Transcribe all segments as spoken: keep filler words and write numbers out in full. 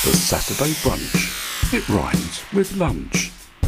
The Saturday brunch. It rhymes with lunch.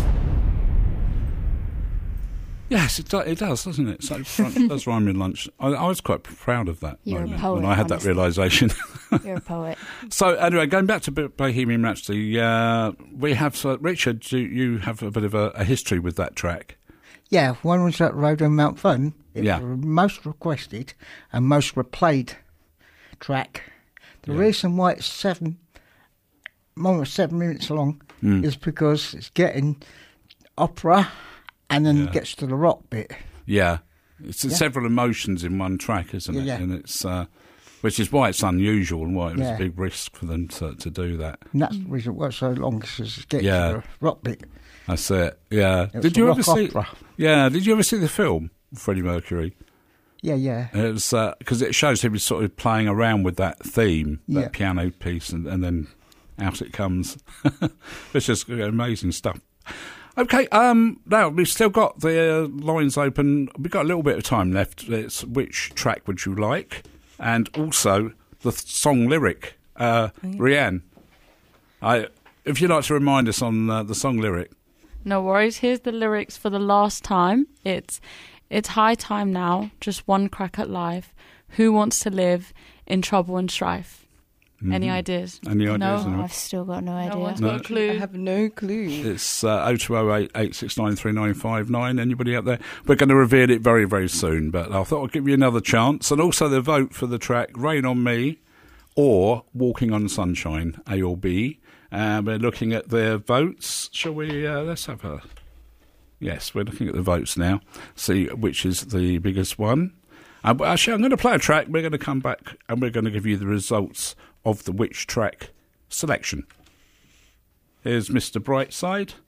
Yes, it, do, it does, doesn't it? So it does rhyme with lunch. I, I was quite proud of that You're moment a poet, when I had honestly. that realisation. You're a poet. So anyway, going back to Bohemian Rhapsody, uh, we have uh, Richard. Do you have a bit of a, a history with that track? Yeah, one was at Road on Mount Fun. It Yeah. was the most requested and most replayed track. The Yeah. reason why it's seven, more than seven minutes long Mm. is because it's getting opera and then Yeah. gets to the rock bit. Yeah, it's Yeah. several emotions in one track, isn't it? Yeah, yeah. And it's uh, which is why it's unusual and why it was Yeah. a big risk for them to to do that. And that's the reason why it's so long, because it gets Yeah. to the rock bit. That's it. Yeah. It's Did a you rock ever see? opera. Yeah. Did you ever see the film Freddie Mercury? Yeah, yeah. It was because it shows he was sort of playing around with that theme, that Yeah. piano piece, and, and then out it comes. It's just amazing stuff. Okay, um, now we've still got the uh, lines open. We've got a little bit of time left. It's which track would you like, and also the th- song lyric. Uh, Rianne, I, if you'd like to remind us on uh, the song lyric. No worries. Here's the lyrics for the last time. It's it's high time now, just one crack at life. Who wants to live in trouble and strife? Any ideas? Any ideas? No, anyone? I've still got no idea. No one's No. got a clue. I have no clue. It's uh, oh two oh eight, eight six nine, three nine five nine. Anybody out there? We're going to reveal it very, very soon, but I thought I'd give you another chance. And also the vote for the track Rain on Me or Walking on Sunshine, A or B. Uh, we're looking at their votes. Shall we? Uh, let's have a... Yes, we're looking at the votes now. See which is the biggest one. Uh, but actually, I'm going to play a track. We're going to come back and we're going to give you the results of the which track selection. Here's Mister Brightside.